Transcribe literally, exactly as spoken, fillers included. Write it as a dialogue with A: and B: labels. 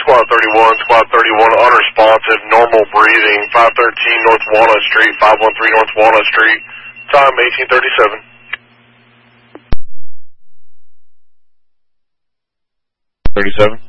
A: Squad thirty-one, Squad thirty-one, unresponsive, normal breathing, five thirteen North Walnut Street, five one three North Walnut Street, time eighteen thirty-seven.
B: thirty-seven.